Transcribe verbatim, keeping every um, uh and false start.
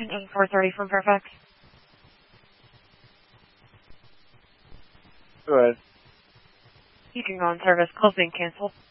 An A four thirty from Fairfax. Go ahead. You can go on service. Call's being canceled.